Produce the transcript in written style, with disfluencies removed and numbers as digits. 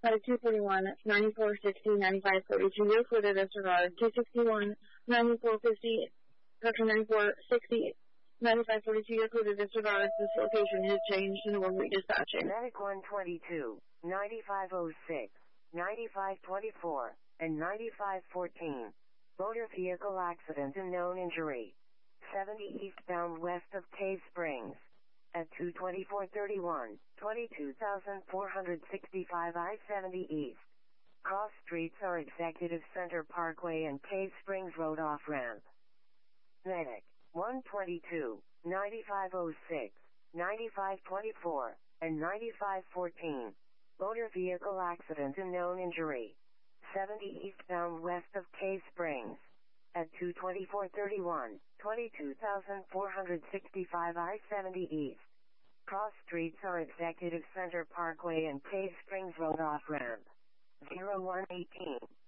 241, 9460, 9542, you're clear to disregard. 261, 9450, correction, 9460, 9542, you're clear to disregard. This location has changed and we'll be dispatching. Medic 122, 9506, 9524, and 9514. Motor vehicle accident and known injury. 70 eastbound west of Cave Springs. At 22431, 22,465 I-70 East. Cross streets are Executive Center Parkway and Cave Springs Road off-ramp. Medic 122, 9506, 9524, and 9514. Motor vehicle accident and known injury. 70 eastbound west of Cave Springs. At 22431, 22,465 I-70 East. Cross streets are Executive Center Parkway and Cave Springs Road off-ramp. 0118,